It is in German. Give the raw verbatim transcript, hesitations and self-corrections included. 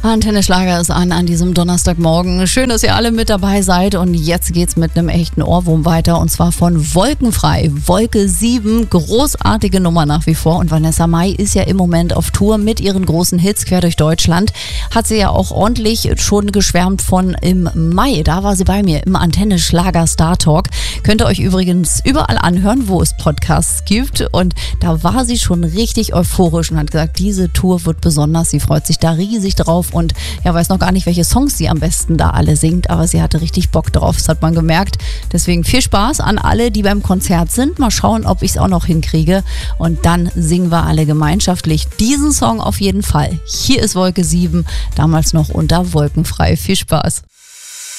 Antenne Schlager ist an an diesem Donnerstagmorgen. Schön, dass ihr alle mit dabei seid und jetzt geht's mit einem echten Ohrwurm weiter und zwar von Wolkenfrei. Wolke sieben, großartige Nummer nach wie vor und Vanessa Mai ist ja im Moment auf Tour mit ihren großen Hits quer durch Deutschland. Hat sie ja auch ordentlich schon geschwärmt von im Mai. Da war sie bei mir im Antenne Schlager Star Talk. Könnt ihr euch übrigens überall anhören, wo es Podcasts gibt und da war sie schon richtig euphorisch und hat gesagt, diese Tour wird besonders. Sie freut sich da riesig drauf und ja, weiß noch gar nicht, welche Songs sie am besten da alle singt, aber sie hatte richtig Bock drauf, das hat man gemerkt. Deswegen viel Spaß an alle, die beim Konzert sind. Mal schauen, ob ich es auch noch hinkriege und dann singen wir alle gemeinschaftlich diesen Song auf jeden Fall. Hier ist Wolke sieben, damals noch unter Wolkenfrei. Viel Spaß.